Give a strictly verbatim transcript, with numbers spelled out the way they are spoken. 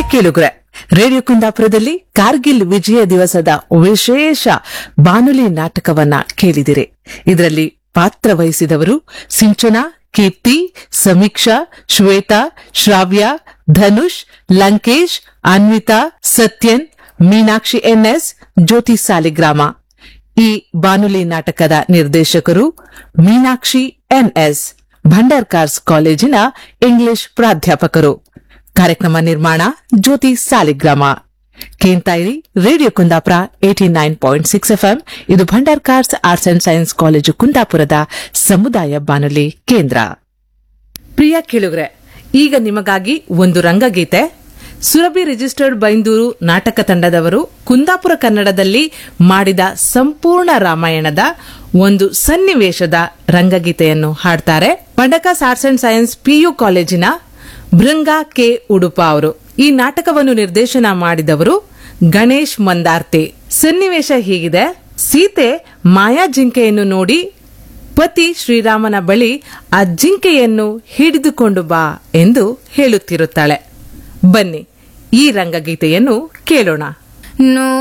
ಕೇಳುಗರೆ, ರೇಡಿಯೋ ಕುಂದಾಪುರದಲ್ಲಿ ಕಾರ್ಗಿಲ್ ವಿಜಯ ದಿವಸದ ವಿಶೇಷ ಬಾನುಲಿ ನಾಟಕವನ್ನ ಕೇಳಿದಿರಿ. ಇದರಲ್ಲಿ ಪಾತ್ರವಹಿಸಿದವರು ಸಿಂಚನಾ, ಕೀರ್ತಿ, ಸಮೀಕ್ಷಾ, ಶ್ವೇತಾ, ಶ್ರಾವ್ಯ, ಧನುಷ್, ಲಂಕೇಶ್, ಅನ್ವಿತಾ, ಸತ್ಯನ್, ಮೀನಾಕ್ಷಿ ಎನ್ಎಸ್, ಜ್ಯೋತಿ ಸಾಲಿಗ್ರಾಮ. ಈ ಬಾನುಲಿ ನಾಟಕದ ನಿರ್ದೇಶಕರು ಮೀನಾಕ್ಷಿ ಎನ್ಎಸ್, ಭಂಡಾರ್ಕಾರ್ಸ್ ಕಾಲೇಜಿನ ಇಂಗ್ಲಿಷ್ ಪ್ರಾಧ್ಯಾಪಕರು. ಕಾರ್ಯಕ್ರಮ ನಿರ್ಮಾಣ ಜ್ಯೋತಿ Saligrama. ಕೇಂತಾಯಿರಿ radio Kundapura eighty nine point six FM. ಇದು Bhandarkars arts and science college ಕುಂದಾಪುರದ ಸಮುದಾಯ ಬಾನುಲಿ ಕೇಂದ್ರ. ಪ್ರಿಯ ಕೇಳುಗರೆ, ಈಗ ನಿಮಗಾಗಿ ಒಂದು ರಂಗಗೀತೆ. ಸುರಭಿ ರಿಜಿಸ್ಟರ್ಡ್ ಬೈಂದೂರು ನಾಟಕ ತಂಡದವರು ಕುಂದಾಪುರ ಕನ್ನಡದಲ್ಲಿ ಮಾಡಿದ ಸಂಪೂರ್ಣ ರಾಮಾಯಣದ ಒಂದು ಸನ್ನಿವೇಶದ ರಂಗಗೀತೆಯನ್ನು ಹಾಡ್ತಾರೆ Bhandarkars arts and science PU ಕಾಲೇಜಿನ ಭೃಂಗ ಕೆ ಉಡುಪ ಅವರು. ಈ ನಾಟಕವನ್ನು ನಿರ್ದೇಶನ ಮಾಡಿದವರು ಗಣೇಶ್ ಮಂದಾರ್ತೆ. ಸನ್ನಿವೇಶ ಹೀಗಿದೆ: ಸೀತೆ ಮಾಯಾ ಜಿಂಕೆಯನ್ನು ನೋಡಿ ಪತಿ ಶ್ರೀರಾಮನ ಬಳಿ ಆ ಜಿಂಕೆಯನ್ನು ಹಿಡಿದುಕೊಂಡು ಬಾ ಎಂದು ಹೇಳುತ್ತಿರುತ್ತಾಳೆ. ಬನ್ನಿ ಈ ರಂಗಗೀತೆಯನ್ನು ಕೇಳೋಣ.